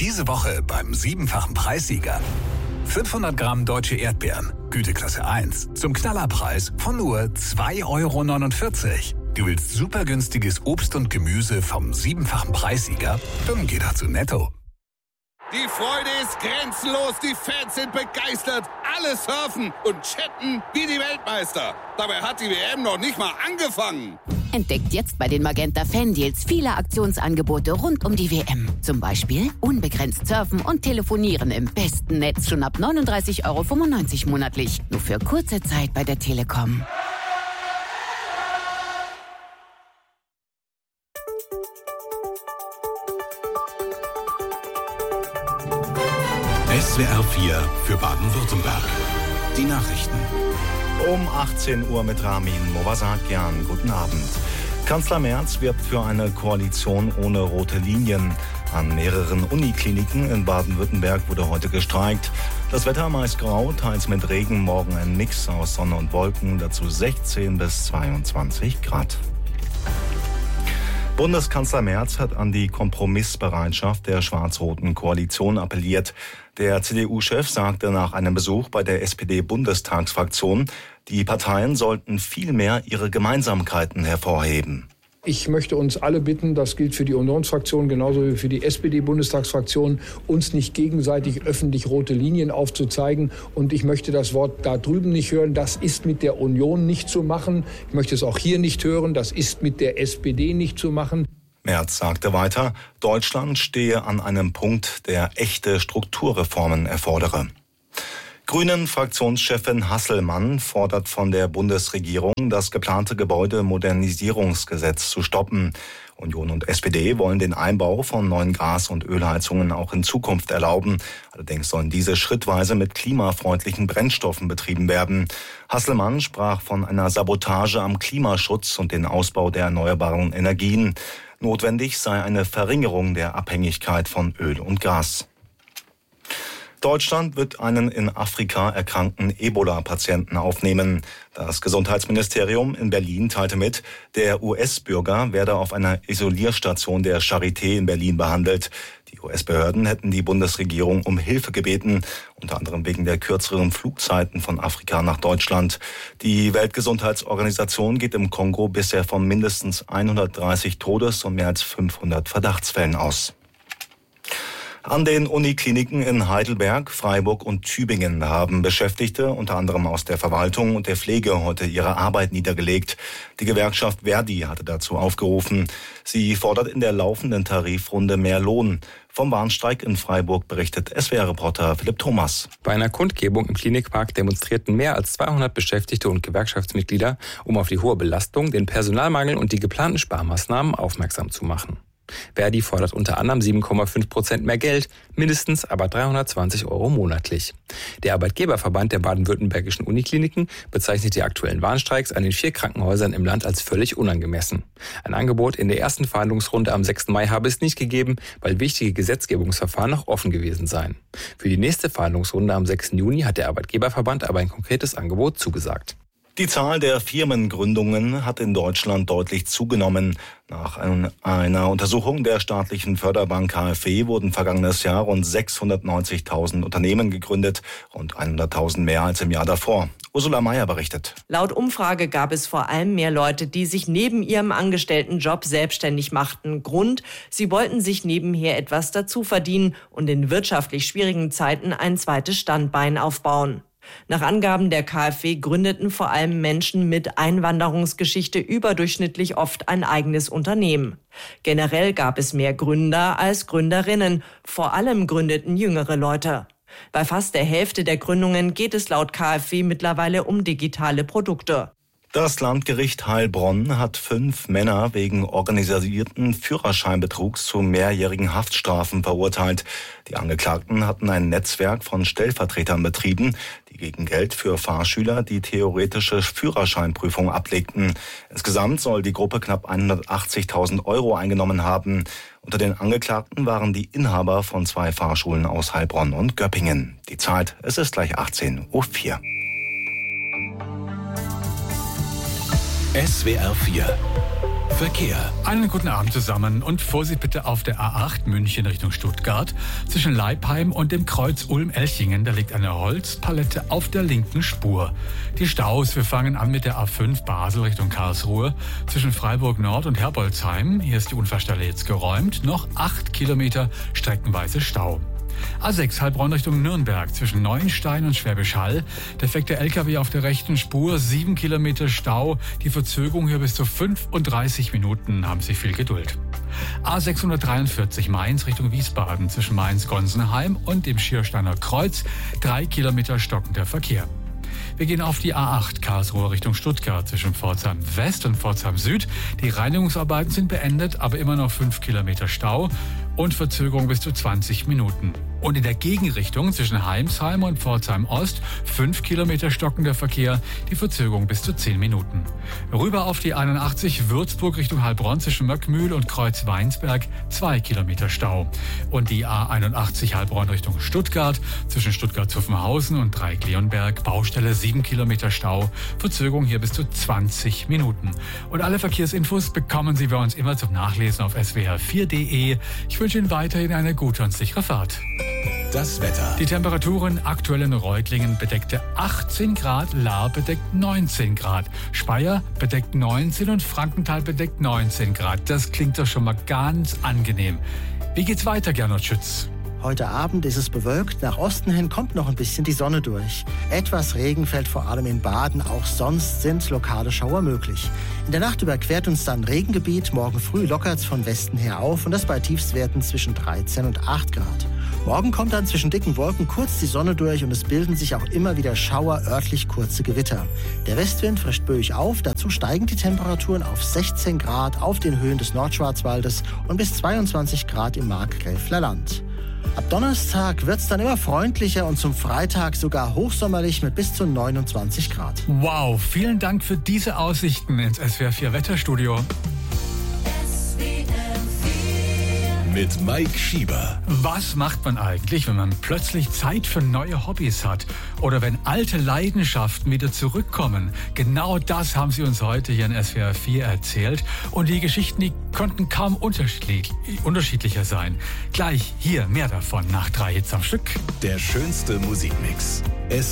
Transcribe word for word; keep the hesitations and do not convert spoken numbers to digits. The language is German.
Diese Woche beim siebenfachen Preissieger. fünfhundert Gramm deutsche Erdbeeren, Güteklasse eins, zum Knallerpreis von nur zwei Euro neunundvierzig. Du willst super günstiges Obst und Gemüse vom siebenfachen Preissieger? Dann geh doch zu Netto. Die Freude ist grenzenlos, die Fans sind begeistert, alle surfen und chatten wie die Weltmeister. Dabei hat die W M noch nicht mal angefangen. Entdeckt jetzt bei den Magenta Fan-Deals viele Aktionsangebote rund um die W M. Zum Beispiel unbegrenzt surfen und telefonieren im besten Netz schon ab neununddreißig Euro fünfundneunzig monatlich. Nur für kurze Zeit bei der Telekom. S W R vier für Baden-Württemberg. Die Nachrichten. Um achtzehn Uhr mit Ramin Movasakian. Guten Abend. Kanzler Merz wirbt für eine Koalition ohne rote Linien. An mehreren Unikliniken in Baden-Württemberg wurde heute gestreikt. Das Wetter meist grau, teils mit Regen, morgen ein Mix aus Sonne und Wolken, dazu sechzehn bis zweiundzwanzig Grad. Bundeskanzler Merz hat an die Kompromissbereitschaft der schwarz-roten Koalition appelliert. Der C D U-Chef sagte nach einem Besuch bei der S P D-Bundestagsfraktion, die Parteien sollten viel mehr ihre Gemeinsamkeiten hervorheben. Ich möchte uns alle bitten, das gilt für die Unionsfraktion genauso wie für die S P D-Bundestagsfraktion, uns nicht gegenseitig öffentlich rote Linien aufzuzeigen. Und ich möchte das Wort da drüben nicht hören, das ist mit der Union nicht zu machen. Ich möchte es auch hier nicht hören, das ist mit der S P D nicht zu machen. Merz sagte weiter, Deutschland stehe an einem Punkt, der echte Strukturreformen erfordere. Grünen-Fraktionschefin Hasselmann fordert von der Bundesregierung, das geplante Gebäudemodernisierungsgesetz zu stoppen. Union und S P D wollen den Einbau von neuen Gas- und Ölheizungen auch in Zukunft erlauben. Allerdings sollen diese schrittweise mit klimafreundlichen Brennstoffen betrieben werden. Hasselmann sprach von einer Sabotage am Klimaschutz und den Ausbau der erneuerbaren Energien. Notwendig sei eine Verringerung der Abhängigkeit von Öl und Gas. Deutschland wird einen in Afrika erkrankten Ebola-Patienten aufnehmen. Das Gesundheitsministerium in Berlin teilte mit, der U S-Bürger werde auf einer Isolierstation der Charité in Berlin behandelt. Die U S-Behörden hätten die Bundesregierung um Hilfe gebeten, unter anderem wegen der kürzeren Flugzeiten von Afrika nach Deutschland. Die Weltgesundheitsorganisation geht im Kongo bisher von mindestens hundertdreißig Todes- und mehr als fünfhundert Verdachtsfällen aus. An den Unikliniken in Heidelberg, Freiburg und Tübingen haben Beschäftigte, unter anderem aus der Verwaltung und der Pflege, heute ihre Arbeit niedergelegt. Die Gewerkschaft Verdi hatte dazu aufgerufen. Sie fordert in der laufenden Tarifrunde mehr Lohn. Vom Warnstreik in Freiburg berichtet S W R-Reporter Philipp Thomas. Bei einer Kundgebung im Klinikpark demonstrierten mehr als zweihundert Beschäftigte und Gewerkschaftsmitglieder, um auf die hohe Belastung, den Personalmangel und die geplanten Sparmaßnahmen aufmerksam zu machen. Verdi fordert unter anderem sieben Komma fünf Prozent mehr Geld, mindestens aber dreihundertzwanzig Euro monatlich. Der Arbeitgeberverband der baden-württembergischen Unikliniken bezeichnet die aktuellen Warnstreiks an den vier Krankenhäusern im Land als völlig unangemessen. Ein Angebot in der ersten Verhandlungsrunde am sechsten Mai habe es nicht gegeben, weil wichtige Gesetzgebungsverfahren noch offen gewesen seien. Für die nächste Verhandlungsrunde am sechsten Juni hat der Arbeitgeberverband aber ein konkretes Angebot zugesagt. Die Zahl der Firmengründungen hat in Deutschland deutlich zugenommen. Nach einer Untersuchung der staatlichen Förderbank K f W wurden vergangenes Jahr rund sechshundertneunzigtausend Unternehmen gegründet, rund hunderttausend mehr als im Jahr davor. Ursula Mayer berichtet. Laut Umfrage gab es vor allem mehr Leute, die sich neben ihrem Angestelltenjob selbstständig machten. Grund, sie wollten sich nebenher etwas dazu verdienen und in wirtschaftlich schwierigen Zeiten ein zweites Standbein aufbauen. Nach Angaben der K f W gründeten vor allem Menschen mit Einwanderungsgeschichte überdurchschnittlich oft ein eigenes Unternehmen. Generell gab es mehr Gründer als Gründerinnen. Vor allem gründeten jüngere Leute. Bei fast der Hälfte der Gründungen geht es laut K f W mittlerweile um digitale Produkte. Das Landgericht Heilbronn hat fünf Männer wegen organisierten Führerscheinbetrugs zu mehrjährigen Haftstrafen verurteilt. Die Angeklagten hatten ein Netzwerk von Stellvertretern betrieben, die gegen Geld für Fahrschüler die theoretische Führerscheinprüfung ablegten. Insgesamt soll die Gruppe knapp hundertachtzigtausend Euro eingenommen haben. Unter den Angeklagten waren die Inhaber von zwei Fahrschulen aus Heilbronn und Göppingen. Die Zeit, es ist gleich achtzehn Uhr vier. S W R vier Verkehr. Einen guten Abend zusammen und Vorsicht bitte auf der A acht München Richtung Stuttgart. Zwischen Leipheim und dem Kreuz Ulm-Elchingen, da liegt eine Holzpalette auf der linken Spur. Die Staus, wir fangen an mit der A fünf Basel Richtung Karlsruhe. Zwischen Freiburg Nord und Herbolzheim, hier ist die Unfallstelle jetzt geräumt, noch acht Kilometer streckenweise Stau. A sechs Heilbronn Richtung Nürnberg zwischen Neuenstein und Schwäbisch Hall. Defekter L K W auf der rechten Spur, sieben Kilometer Stau. Die Verzögerung hier bis zu fünfunddreißig Minuten, haben Sie viel Geduld. A sechshundertdreiundvierzig Mainz Richtung Wiesbaden zwischen Mainz-Gonsenheim und dem Schiersteiner Kreuz. Drei Kilometer stockender Verkehr. Wir gehen auf die A acht Karlsruhe Richtung Stuttgart zwischen Pforzheim West und Pforzheim Süd. Die Reinigungsarbeiten sind beendet, aber immer noch fünf Kilometer Stau und Verzögerung bis zu zwanzig Minuten. Und in der Gegenrichtung zwischen Heimsheim und Pforzheim Ost fünf Kilometer stockender Verkehr, die Verzögerung bis zu zehn Minuten. Rüber auf die einundachtzig Würzburg Richtung Heilbronn zwischen Möckmühl und Kreuz Weinsberg zwei Kilometer Stau. Und die A einundachtzig Heilbronn Richtung Stuttgart zwischen Stuttgart-Zuffenhausen und Dreieck-Leonberg Baustelle sieben Kilometer Stau, Verzögerung hier bis zu zwanzig Minuten. Und alle Verkehrsinfos bekommen Sie bei uns immer zum Nachlesen auf s w r vier punkt d e. Ich wünsche Ihnen weiterhin eine gute und sichere Fahrt. Das Wetter. Die Temperaturen aktuell in Reutlingen bedeckte achtzehn Grad, Lahr bedeckt neunzehn Grad, Speyer bedeckt neunzehn und Frankenthal bedeckt neunzehn Grad. Das klingt doch schon mal ganz angenehm. Wie geht's weiter, Gernot Schütz? Heute Abend ist es bewölkt, nach Osten hin kommt noch ein bisschen die Sonne durch. Etwas Regen fällt vor allem in Baden, auch sonst sind lokale Schauer möglich. In der Nacht überquert uns dann Regengebiet, morgen früh lockert's von Westen her auf und das bei Tiefstwerten zwischen dreizehn und acht Grad. Morgen kommt dann zwischen dicken Wolken kurz die Sonne durch und es bilden sich auch immer wieder Schauer, örtlich kurze Gewitter. Der Westwind frischt böig auf, dazu steigen die Temperaturen auf sechzehn Grad auf den Höhen des Nordschwarzwaldes und bis zweiundzwanzig Grad im Markgräfler Land. Ab Donnerstag wird's dann immer freundlicher und zum Freitag sogar hochsommerlich mit bis zu neunundzwanzig Grad. Wow, vielen Dank für diese Aussichten ins S W R vier Wetterstudio. Mit Mike Schieber. Was macht man eigentlich, wenn man plötzlich Zeit für neue Hobbys hat? Oder wenn alte Leidenschaften wieder zurückkommen? Genau das haben Sie uns heute hier in S W R vier erzählt. Und die Geschichten, die konnten kaum unterschiedlich, unterschiedlicher sein. Gleich hier mehr davon nach drei Hits am Stück. Der schönste Musikmix.